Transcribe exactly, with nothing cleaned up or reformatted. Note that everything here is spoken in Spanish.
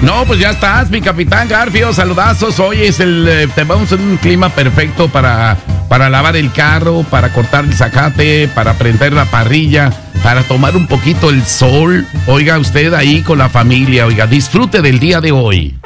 No, pues ya estás, mi capitán Garfio, saludazos. Hoy es el, eh, te vamos en un clima perfecto para, para lavar el carro, para cortar el zacate, para prender la parrilla, para tomar un poquito el sol. Oiga, usted ahí con la familia, oiga, disfrute del día de hoy.